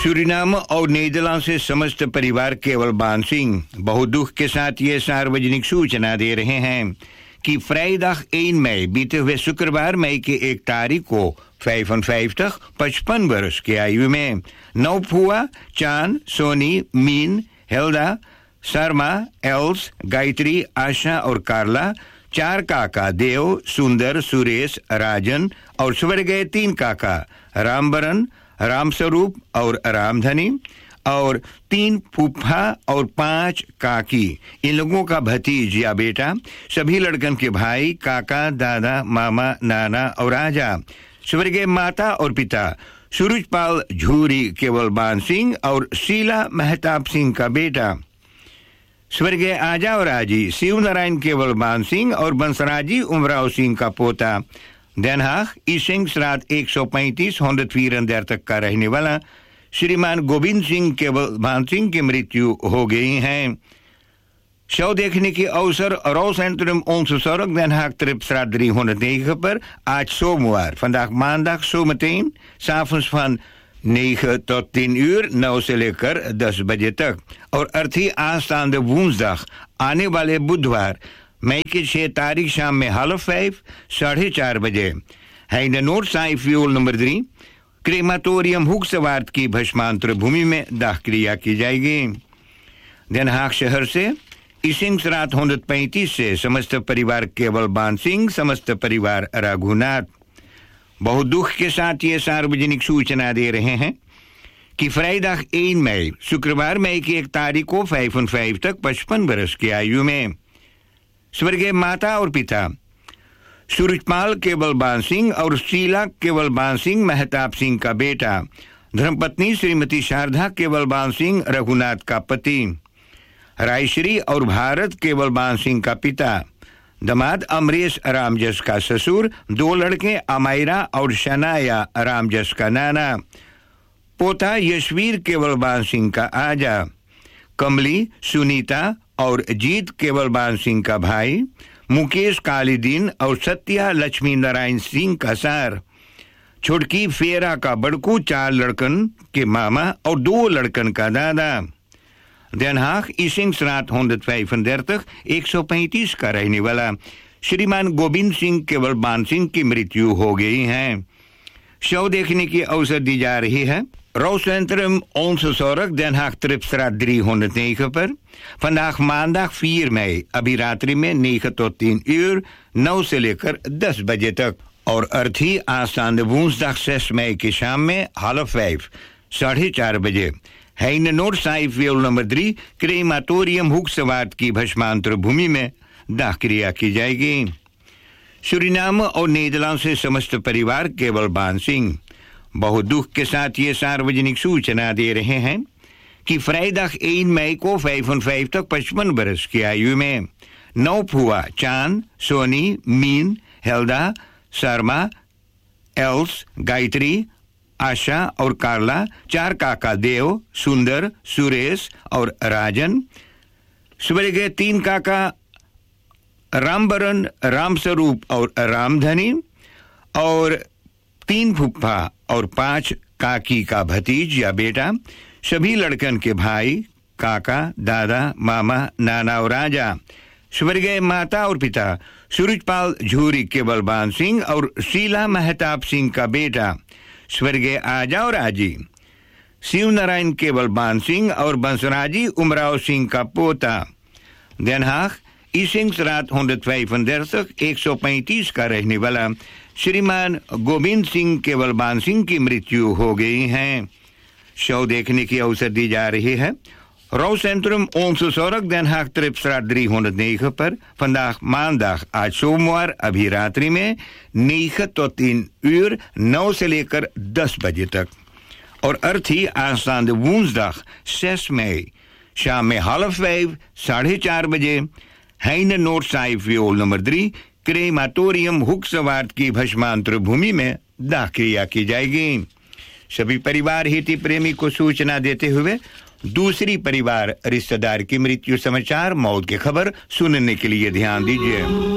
Suriname और Netherlands से समस्त परिवार केवल बान सिंह बहुत दुख के साथ ये सार्वजनिक सूचना दे रहे हैं कि vrijdag 1 मई बीते हुए शुक्रवार मई की 1 तारीख को 55 55 वर्ष की आयु में 9 फुआ चांद सोनी मीन हेल्दा शर्मा एल्स गायत्री आशा और कार्ला 4 काका देव सुंदर सुरेश राजन और स्वर्गीय 3 काका रामबरन रामस्वरूप और रामधनी और 3 फूफा और 5 काकी इन लोगों का भतीज या बेटा सभी लड़कन के भाई काका दादा मामा नाना और राजा स्वर्गीय माता और पिता सूरजपाल झूरी केवल बान सिंह और शीला मेहताब सिंह का बेटा स्वर्गीय आजा और आजी शिव नारायण केवल बान सिंह और बंसराजी उमराव सिंह का पोता Den Haag ईसिंगstraat 135 134 तक का रहने वाला श्रीमान गोविंद सिंह केवल बान सिंह की मृत्यु हो गई है। शव देखने के अवसर Roosentrum Onze Zorg Den Haag Tripstraat 309 पर आज सोमवार vandaag maandag zometeen s'avonds van 9 tot 10 uur 9 से लेकर 10 बजे तक और अर्थी aanstaande woensdag आने वाले बुधवार मई की 6 तारीख शाम में 4:30 4:30 बजे है इन नोर्डसाई फ्यूल नंबर 3 क्रेमाटोरियम हुक्सवार्ड की भस्मांतर भूमि में दाह क्रिया की जाएगी। Den Haag शहर से ईसिंगstraat 135 से समस्त परिवार केवल बान सिंह समस्त परिवार रघुनाथ बहुत दुख के साथ ये सार्वजनिक सूचना दे रहे हैं कि vrijdag 1 मई शुक्रवार मई की 1 तारीख को 55 तक 55 वर्ष की आयु में स्वर्गीय माता और पिता सूरजपाल केवल बान सिंह और शीला केवल बान सिंह मेहताब सिंह का बेटा धर्मपत्नी श्रीमती शारदा केवल बान सिंह रघुनाथ का पति रायश्री और भारत केवल बान सिंह का पिता दामाद अमरीश रामजस का ससुर 2 लड़के अमायरा और शनाया रामजस का नाना पोता यशवीर केवल बान सिंह का आजा कमली सुनीता और जीत केवल बान सिंह का भाई मुकेश कालीदीन और सत्या लक्ष्मी नारायण सिंह का सार छुटकी फेरा का बड़कू 4 लड़कन के मामा और 2 लड़कन का दादा Den Haag ईसिंगstraat 135 135 का रहने वाला श्रीमान गोविंद सिंह केवल बान सिंह की मृत्यु हो गई है। शव देखने की अवसर दी जा रही है Roosentrum Onze Zorg Den Haag Tripstraat 309 पर vandaag maandag 4 मई अभी रात्रि में 9 tot 10 uur 9 से लेकर 10 बजे तक और अर्थी aanstaande woensdag 6 मई की शाम में 4:30 4:30 बजे है इन नोर्डसाई फ्यूल नंबर 3 क्रेमाटोरियम हुक्सवार्ड की भस्मांतर भूमि में दाह क्रिया की जाएगी। सूरीनाम और नीदरलैंड से समस्त परिवार केवल बान सिंह बहुत दुख के साथ ये सार्वजनिक सूचना दे रहे हैं कि vrijdag 1 मई को 55 तक 55 वर्ष की आयु में 9 फुआ चांद सोनी मीन हेल्दा शर्मा एल्स गायत्री आशा और कार्ला 4 काका देव सुंदर सुरेश और राजन स्वर्गीय 3 काका रामबरन रामस्वरूप और रामधनी और 3 फूफा और 5 काकी का भतीज या बेटा सभी लड़कन के भाई काका दादा मामा नाना और राजा स्वर्गीय माता और पिता सूरजपाल झूरी केवल बान सिंह और शीला मेहताब सिंह का बेटा स्वर्गीय आजा और आजी शिव नारायण केवल बान सिंह और बंसराजी उमराव सिंह का पोता Den Haag ईसिंगstraat 135 135 का रहने वाला श्रीमान गोविंद सिंह केवल बान सिंह की मृत्यु हो गई है। शव देखने की अवसर दी जा रही है Roosentrum Onze Zorg Den Haag Tripstraat 309 पर vandaag maandag आज सोमवार अभी रात्रि में 9 tot 10 uur 9 से लेकर 10 बजे तक और अर्थी aanstaande woensdag 6 मई शाम में 4:30 4:30 बजे है इन नोर्डसाई फ्यूल नंबर 3 क्रेमाटोरियम हुक्सवार्ड की भस्मांतर भूमि में दाह क्रिया की जाएगी। सभी परिवार हित प्रेमी को सूचना देते हुए दूसरी परिवार रिश्तेदार की मृत्यु समाचार मौत की खबर सुनने के लिए ध्यान दीजिए।